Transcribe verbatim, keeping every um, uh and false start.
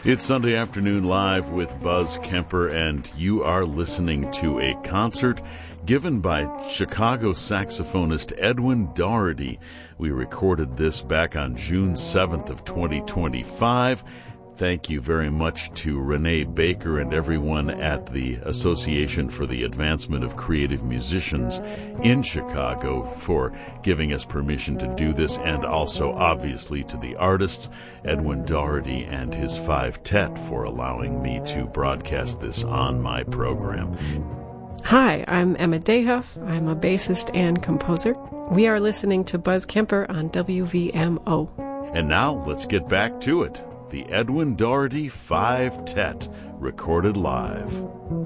It's Sunday Afternoon Live with Buzz Kemper, and you are listening to a concert given by Chicago saxophonist Edwin Doherty. We recorded this back on June seventh of twenty twenty-five. Thank you very much to Renee Baker and everyone at the Association for the Advancement of Creative Musicians in Chicago for giving us permission to do this, and also obviously to the artists, Edwin Doherty and his Five-Tet, for allowing me to broadcast this on my program. Hi, I'm Emma Dehoff. I'm a bassist and composer. We are listening to Buzz Kemper on W V M O. And now let's get back to it. The Edwin Doherty Five-Tet, recorded live.